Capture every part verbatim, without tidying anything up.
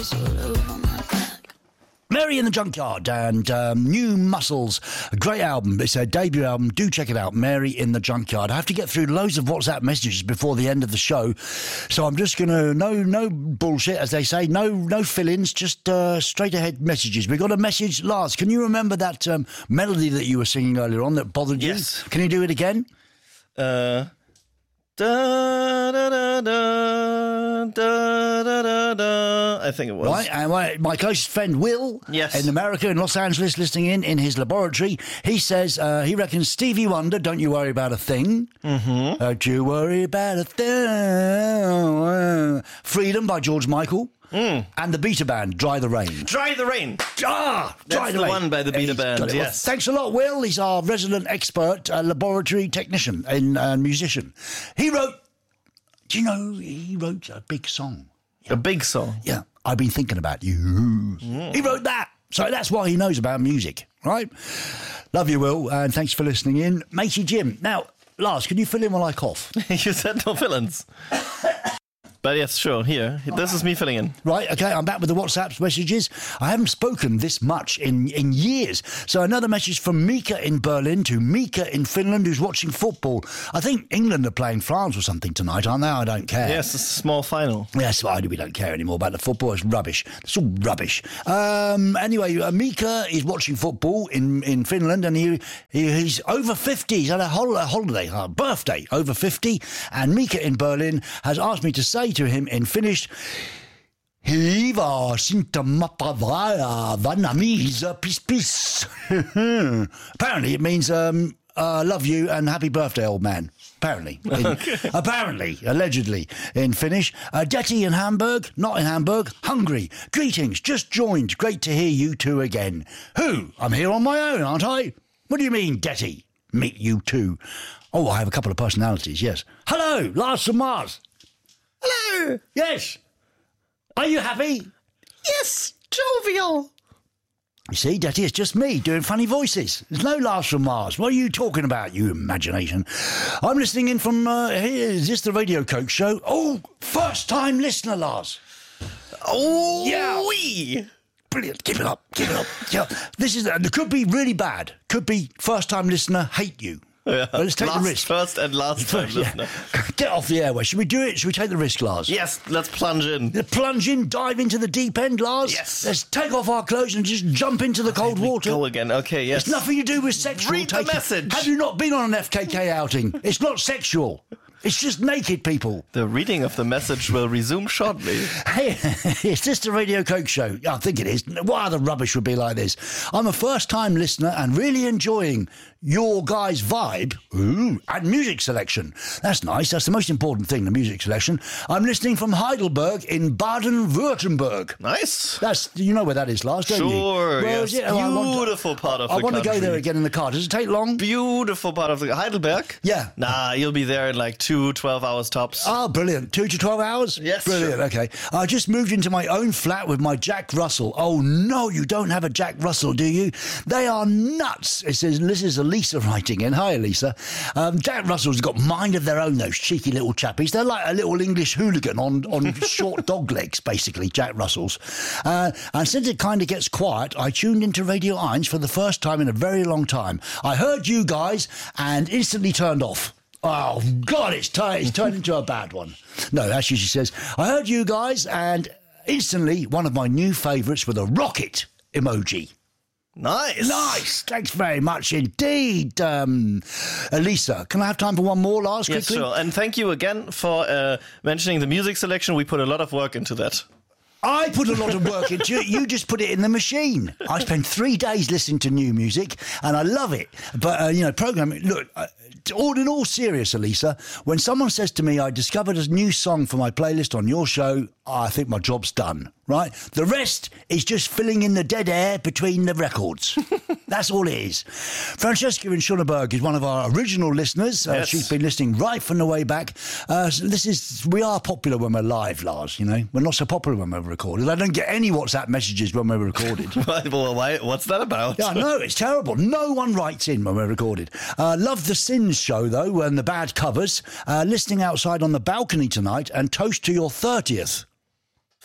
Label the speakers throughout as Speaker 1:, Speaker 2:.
Speaker 1: Mary in the Junkyard and um, New Muscles, a great album. It's a debut album. Do check it out, Mary in the Junkyard. I have to get through loads of WhatsApp messages before the end of the show, so I'm just going to, no no bullshit, as they say, no no fill-ins, just uh, straight ahead messages. We got a message, Lars, can you remember that um, melody that you were singing earlier on that bothered you?
Speaker 2: Yes.
Speaker 1: Can you do it again?
Speaker 2: Uh... Da, da, da, da, da, da, da, da. I think it was.
Speaker 1: Right, and my, my closest friend Will,
Speaker 2: yes.
Speaker 1: in America, in Los Angeles, listening in in his laboratory, he says uh, he reckons Stevie Wonder, Don't You Worry About a Thing.
Speaker 2: Mm-hmm.
Speaker 1: Don't you worry about a thing. Freedom by George Michael.
Speaker 2: Mm.
Speaker 1: And the Beta Band, Dry the Rain.
Speaker 2: Dry the Rain.
Speaker 1: Ah,
Speaker 2: That's
Speaker 1: Dry the,
Speaker 2: the
Speaker 1: Rain.
Speaker 2: one by the Beta Band,
Speaker 1: Well,
Speaker 2: yes.
Speaker 1: thanks a lot, Will. He's our resident expert, uh, laboratory technician and uh, musician. He wrote, do you know, he wrote a big song.
Speaker 2: Yeah. A big song?
Speaker 1: Yeah, I've been thinking about you. Mm. He wrote that. So that's why he knows about music, right? Love you, Will, and thanks for listening in. Matey Jim. Now, Lars, can you fill in while I cough?
Speaker 2: You said no fill-ins. But yes, sure, here. This is me filling in.
Speaker 1: Right, okay, I'm back with the WhatsApp messages. I haven't spoken this much in, in years. So another message from Mika in Berlin to Mika in Finland, who's watching football. I think England are playing France or something tonight, aren't they? I don't care.
Speaker 2: Yes, it's a small final.
Speaker 1: Yes, well, we don't care anymore about the football. It's rubbish. It's all rubbish. Um, anyway, uh, Mika is watching football in, in Finland, and he, he he's over fifty. He's had a, hol- a holiday, a birthday, over fifty. And Mika in Berlin has asked me to say to him in Finnish, Hiva sintamapavaya vanamisa pis pis. Apparently it means um, uh, love you and happy birthday, old man. Apparently. In, okay. Apparently, allegedly, in Finnish. Uh, Detti in Hamburg, not in Hamburg, Hungary. Greetings, just joined. Great to hear you two again. Who? I'm here on my own, aren't I? What do you mean, Detti? Meet you two. Oh, I have a couple of personalities, yes. Hello, Lars from Mars. Hello. Yes. Are you happy?
Speaker 2: Yes, jovial.
Speaker 1: You see, Detty, it's just me doing funny voices. There's no Lars from Mars. What are you talking about, you imagination? I'm listening in from, uh, here, is this the Radio Coke show? Oh, first-time listener, Lars.
Speaker 2: Oh,
Speaker 1: yeah.
Speaker 2: Wee.
Speaker 1: Brilliant. Keep it up. Keep it up. Yeah. This is, uh, it could be really bad. Could be first-time listener, hate you.
Speaker 2: Yeah.
Speaker 1: But let's take
Speaker 2: last,
Speaker 1: the risk.
Speaker 2: First and last time
Speaker 1: yeah.
Speaker 2: listener.
Speaker 1: Get off the airway. Should we do it? Should we take the risk, Lars?
Speaker 2: Yes, let's plunge in.
Speaker 1: Plunge in, dive into the deep end, Lars.
Speaker 2: Yes.
Speaker 1: Let's take off our clothes and just jump into the cold
Speaker 2: Here we
Speaker 1: water.
Speaker 2: Go again. Okay, yes.
Speaker 1: It's nothing to do with sexual.
Speaker 2: Read the message.
Speaker 1: Have you not been on an F K K outing? It's not sexual. It's just naked people.
Speaker 2: The reading of the message will resume shortly.
Speaker 1: Hey, is this the Radio Coke show? I think it is. What other rubbish would be like this? I'm a first-time listener and really enjoying your guys' vibe ooh, and music selection. That's nice. That's the most important thing, the music selection. I'm listening from Heidelberg in Baden-Württemberg.
Speaker 2: Nice.
Speaker 1: That's, you know where that is, Lars, don't
Speaker 2: sure,
Speaker 1: you?
Speaker 2: Sure,
Speaker 1: yes.
Speaker 2: Beautiful I want to, part of
Speaker 1: I
Speaker 2: the
Speaker 1: want
Speaker 2: country.
Speaker 1: to go there again in the car. Does it take long?
Speaker 2: Beautiful part of the... Heidelberg?
Speaker 1: Yeah.
Speaker 2: Nah, you'll be there in like two, twelve hours tops.
Speaker 1: Oh, brilliant. Two to twelve hours?
Speaker 2: Yes.
Speaker 1: Brilliant,
Speaker 2: sure.
Speaker 1: okay. I just moved into my own flat with my Jack Russell. Oh, no, you don't have a Jack Russell, do you? They are nuts. It says, this is Elisa writing in. Hi, Elisa. Um, Jack Russell's got mind of their own, those cheeky little chappies. They're like a little English hooligan on, on short dog legs, basically, Jack Russells. Uh, and since it kind of gets quiet, I tuned into Radio Eins for the first time in a very long time. I heard you guys and instantly turned off. Oh, God, it's, tur- it's turned into a bad one. No, actually, she says, I heard you guys and instantly one of my new favourites with a rocket emoji.
Speaker 2: Nice.
Speaker 1: Nice. Thanks very much indeed, um, Elisa. Can I have time for one more, Lars,
Speaker 2: yes,
Speaker 1: quickly?
Speaker 2: Sure. And thank you again for uh, mentioning the music selection. We put a lot of work into that.
Speaker 1: I put a lot of work into it. You just put it in the machine. I spend three days listening to new music, and I love it. But, uh, you know, programming... Look, uh, all in all serious, Elisa, when someone says to me, I discovered a new song for my playlist on your show, I think my job's done, right? The rest is just filling in the dead air between the records. That's all it is. Francesca in Schoenberg is one of our original listeners. Uh,
Speaker 2: yes.
Speaker 1: She's been listening right from the way back. Uh, so this is we are popular when we're live, Lars, you know. We're not so popular when we're recorded. I don't get any WhatsApp messages when we're recorded.
Speaker 2: Well, why, what's that about?
Speaker 1: Yeah, no, it's terrible. No one writes in when we're recorded. Uh, love the Sins show, though, and the bad covers. Uh, listening outside on the balcony tonight and toast to your thirtieth.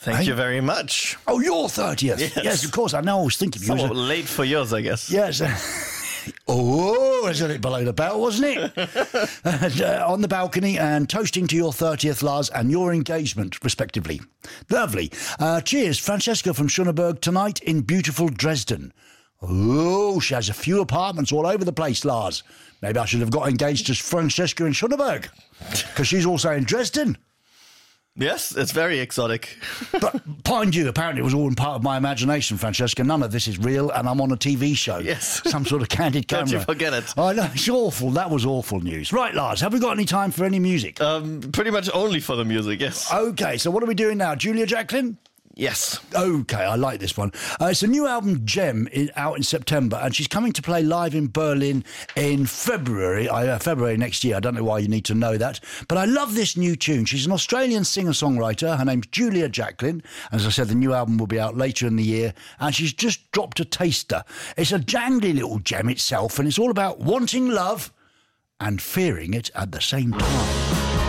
Speaker 2: Thank
Speaker 1: Hey?
Speaker 2: you very much.
Speaker 1: Oh, your thirtieth.
Speaker 2: Yes.
Speaker 1: Yes, of course. I know. I was thinking of you.
Speaker 2: Somewhat late for yours, I guess.
Speaker 1: Yes. Oh, wasn't it below the belt, wasn't it? and, uh, on the balcony and toasting to your thirtieth, Lars, and your engagement, respectively. Lovely. Uh, cheers, Francesca from Schöneberg tonight in beautiful Dresden. Oh, she has a few apartments all over the place, Lars. Maybe I should have got engaged to Francesca in Schöneberg, because she's also in Dresden.
Speaker 2: Yes, it's very exotic.
Speaker 1: But mind you, apparently it was all in part of my imagination, Francesca. None of this is real, and I'm on a T V show.
Speaker 2: Yes.
Speaker 1: Some sort of candid camera.
Speaker 2: Don't you forget it.
Speaker 1: I know, it's awful. That was awful news. Right, Lars, have we got any time for any music?
Speaker 2: Um, pretty much only for the music, yes.
Speaker 1: Okay, so what are we doing now? Julia Jacklin?
Speaker 2: Yes.
Speaker 1: Okay, I like this one. Uh, it's a new album, Gem, in, out in September, and she's coming to play live in Berlin in February, uh, February next year. I don't know why you need to know that, but I love this new tune. She's an Australian singer-songwriter. Her name's Julia Jacklin. As I said, the new album will be out later in the year, and she's just dropped a taster. It's a jangly little gem itself, and it's all about wanting love and fearing it at the same time.